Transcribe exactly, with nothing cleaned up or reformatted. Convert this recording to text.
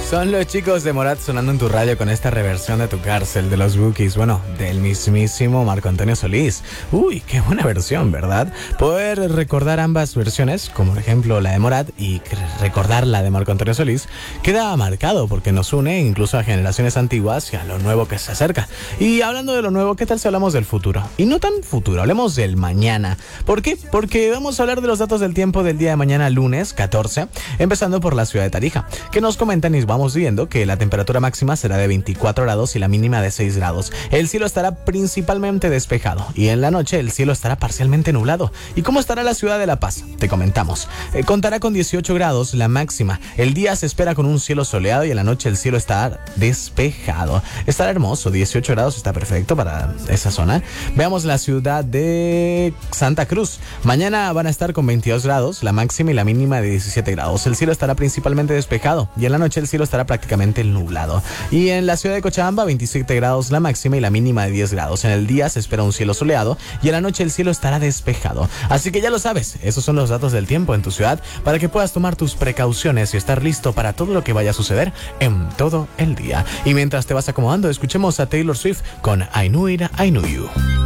Son los chicos de Morat sonando en tu radio con esta reversión de Tu Cárcel de los Bookies, bueno, del mismísimo Marco Antonio Solís. Uy, qué buena versión, ¿verdad? Poder recordar ambas versiones, como por ejemplo la de Morat y recordar la de Marco Antonio Solís, queda marcado porque nos une incluso a generaciones antiguas y a lo nuevo que se acerca. Y hablando de lo nuevo, ¿qué tal si hablamos del futuro? Y no tan futuro, hablemos del mañana. ¿Por qué? Porque vamos a hablar de los datos del tiempo del día de mañana, lunes catorce, empezando por la ciudad de Tarija, que nos comentan y vamos viendo que la temperatura máxima será de veinticuatro grados y la mínima de seis grados. El cielo estará principalmente despejado y en la noche el cielo estará parcialmente nublado. ¿Y cómo estará la ciudad de La Paz? Te comentamos. Eh, contará con dieciocho grados la máxima. El día se espera con un cielo soleado y en la noche el cielo estará despejado. Estará hermoso, dieciocho grados está perfecto para esa zona. Veamos la ciudad de Santa Cruz. Mañana van a estar con veintidós grados, la máxima y la mínima de diecisiete grados. El cielo estará principalmente despejado y en la noche el cielo estará prácticamente nublado. Y en la ciudad de Cochabamba, veintisiete grados la máxima y la mínima de diez grados. En el día se espera un cielo soleado y en la noche el cielo estará despejado. Así que ya lo sabes, esos son los datos del tiempo en tu ciudad para que puedas tomar tus precauciones y estar listo para todo lo que vaya a suceder en todo el día. Y mientras te vas acomodando, escuchemos a Taylor Swift con I Knew It, I Knew You.